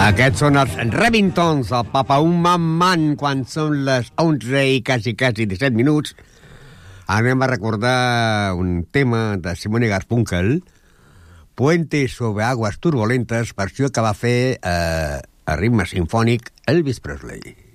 Aquests són els Remingtons, el Papa un Man, quan són les 11 i quasi 17 minuts. Anem a recordar un tema de Simone Garfunkel, Puente sobre aguas turbolentes, versió que va fer a ritme sinfònic Elvis Presley.